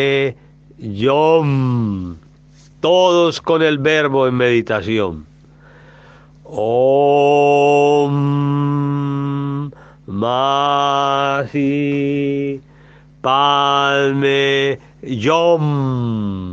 Yom. Todos con el verbo en meditación. Om Masi Padme Yom.